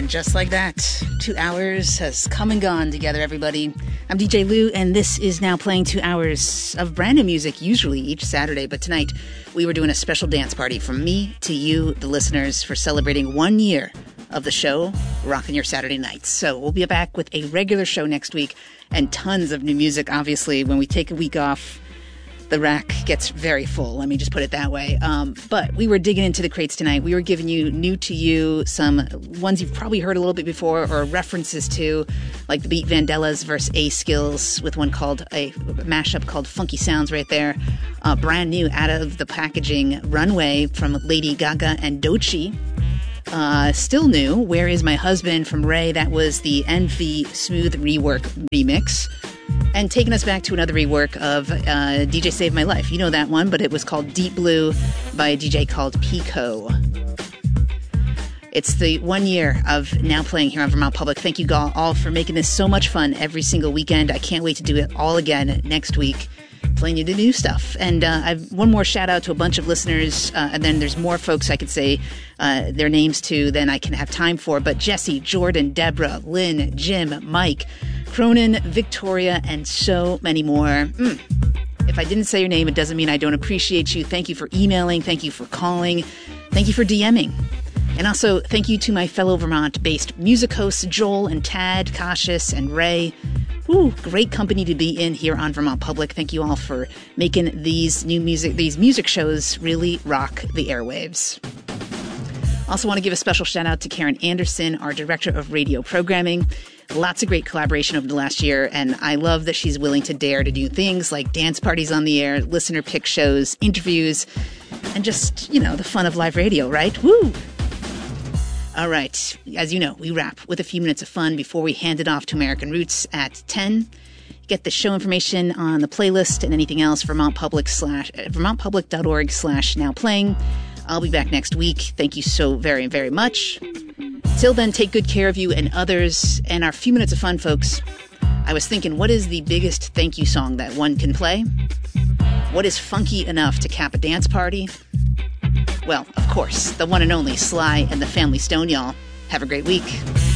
And just like that, 2 hours has come and gone together, everybody. I'm DJ Lou, and this is now playing 2 hours of brand new music, usually each Saturday. But tonight, we were doing a special dance party from me to you, the listeners, for celebrating 1 year of the show, Rockin' Your Saturday Nights. So we'll be back with a regular show next week and tons of new music. Obviously, when we take a week off, the rack gets very full, let me just put it that way. But we were digging into the crates tonight. We were giving you new to you, some ones you've probably heard a little bit before or references to, like the Beat Vandellas versus A-Skills with one called a mashup called Funky Sounds right there. Brand new out of the packaging, Runway from Lady Gaga and Doechii. Still new, Where Is My Husband from Ray. That was the Envy Smooth Rework remix. And taking us back to another rework of DJ Saved My Life. You know that one, but it was called Deep Blue by a DJ called Pico. It's the 1 year of now playing here on Vermont Public. Thank you all for making this so much fun every single weekend. I can't wait to do it all again next week, playing you the new stuff. And I've one more shout out to a bunch of listeners, and then there's more folks I could say their names to than I can have time for. But Jesse, Jordan, Deborah, Lynn, Jim, Mike, Cronin, Victoria, and so many more. If I didn't say your name, it doesn't mean I don't appreciate you. Thank you for emailing. Thank you for calling. Thank you for DMing. And also, thank you to my fellow Vermont-based music hosts, Joel and Tad, Cautious and Ray. Ooh, great company to be in here on Vermont Public. Thank you all for making these music shows really rock the airwaves. Also want to give a special shout out to Karen Anderson, our Director of Radio Programming. Lots of great collaboration over the last year, and I love that she's willing to dare to do things like dance parties on the air, listener pick shows, interviews, and just, the fun of live radio, right? Woo! All right, as you know, we wrap with a few minutes of fun before we hand it off to American Roots at 10. Get the show information on the playlist and anything else, vermontpublic.org/nowplaying. I'll be back next week. Thank you so very, very much. Till then, take good care of you and others. And our few minutes of fun, folks, I was thinking, what is the biggest thank you song that one can play? What is funky enough to cap a dance party? Well, of course, the one and only Sly and the Family Stone, y'all. Have a great week.